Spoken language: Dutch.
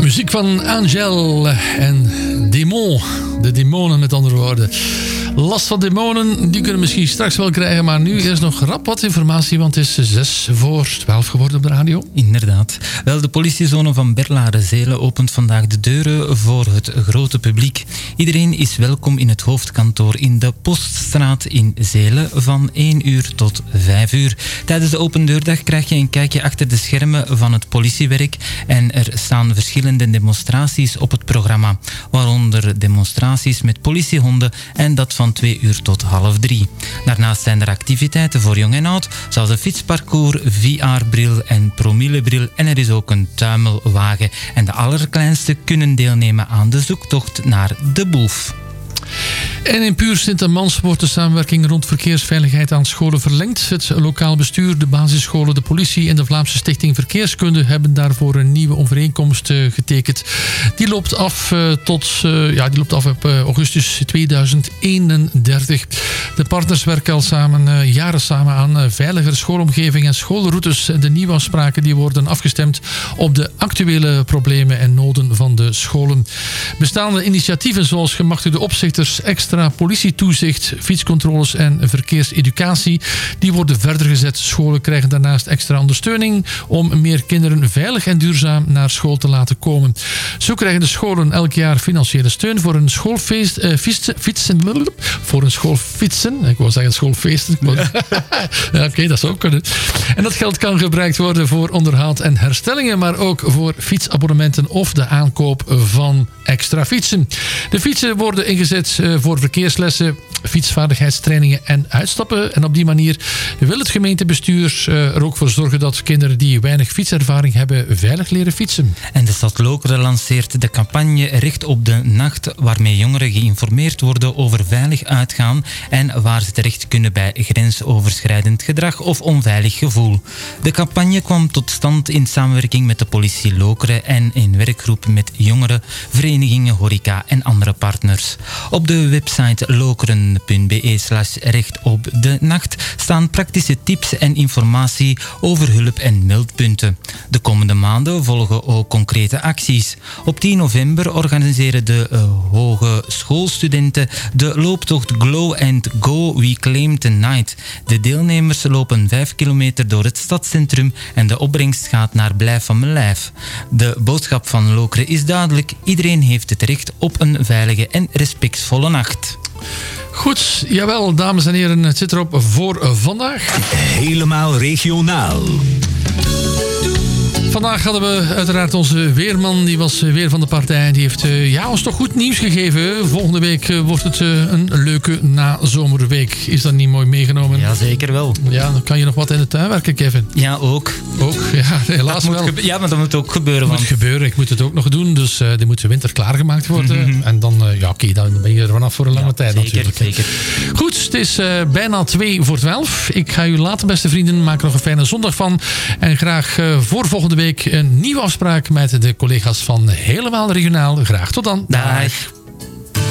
Muziek van Angel en Démon. De demonen met andere woorden. Last van demonen, die kunnen we misschien straks wel krijgen. Maar nu is nog rap wat informatie, want het is 11:06 geworden op de radio. Inderdaad. Wel, de politiezone van Berlare-Zelen opent vandaag de deuren voor het grote publiek. Iedereen is welkom in het hoofdkantoor in de Poststraat in Zelen van 1 uur tot 5 uur. Tijdens de opendeurdag krijg je een kijkje achter de schermen van het politiewerk en er staan verschillende demonstraties op het programma, waaronder demonstraties met politiehonden en dat van 2 uur tot 2:30. Daarnaast zijn er activiteiten voor jong en oud, zoals een fietsparcours, VR-bril en promillebril en er is ook een tuimelwagen. En de allerkleinste kunnen deelnemen aan de zoektocht naar de boef. En in Puur Sint-Amans wordt de samenwerking rond verkeersveiligheid aan scholen verlengd. Het lokaal bestuur, de basisscholen, de politie en de Vlaamse Stichting Verkeerskunde hebben daarvoor een nieuwe overeenkomst getekend. Die loopt af op augustus 2031. De partners werken al jaren samen aan veiligere schoolomgeving en schoolroutes. De nieuwe afspraken die worden afgestemd op de actuele problemen en noden van de scholen. Bestaande initiatieven zoals gemachtigde opzichters, extra politietoezicht, fietscontroles en verkeerseducatie, die worden verder gezet. Scholen krijgen daarnaast extra ondersteuning om meer kinderen veilig en duurzaam naar school te laten komen. Zo krijgen de scholen elk jaar financiële steun voor een schoolfietsen. Ik wou zeggen schoolfeesten. Ja, oké, dat zou ook kunnen. En dat geld kan gebruikt worden voor onderhoud en herstellingen, maar ook voor fietsabonnementen of de aankoop van extra fietsen. De fietsen worden ingezet voor verkeerslessen, fietsvaardigheidstrainingen en uitstappen. En op die manier wil het gemeentebestuur er ook voor zorgen dat kinderen die weinig fietservaring hebben veilig leren fietsen. En de stad Lokeren lanceert de campagne Recht op de Nacht, waarmee jongeren geïnformeerd worden over veilig uitgaan en waar ze terecht kunnen bij grensoverschrijdend gedrag of onveilig gevoel. De campagne kwam tot stand in samenwerking met de politie Lokeren en in werkgroep met jongeren, verenigingen, horeca en andere partners. Op de website lokeren.be/recht op de nacht staan praktische tips en informatie over hulp- en meldpunten. De komende maanden volgen ook concrete acties. Op 10 november organiseren de hogeschoolstudenten de looptocht Glow and Go We Claim Tonight. De deelnemers lopen 5 kilometer door het stadscentrum en de opbrengst gaat naar Blijf van mijn lijf. De boodschap van Lokeren is duidelijk. Iedereen heeft het recht op een veilige en respectvolle nacht. Goed, jawel, dames en heren, het zit erop voor vandaag. Helemaal regionaal. Vandaag hadden we uiteraard onze weerman, die was weer van de partij. Die heeft ons toch goed nieuws gegeven. Volgende week wordt het een leuke nazomerweek. Is dat niet mooi meegenomen? Ja, zeker wel. Ja, dan kan je nog wat in de tuin werken, Kevin. Ja, ook. Ook, ja, helaas wel. Ja, maar dat moet ook gebeuren. Dat moet gebeuren, ik moet het ook nog doen. Dus die moet de winter klaargemaakt worden. Mm-hmm. En dan, dan ben je er vanaf voor een lange tijd zeker, natuurlijk. Zeker. Goed, het is bijna 11:02. Ik ga u laten, beste vrienden. Maak er nog een fijne zondag van. En graag voor volgende week een nieuwe afspraak met de collega's van Helemaal Regionaal. Graag tot dan. Dag.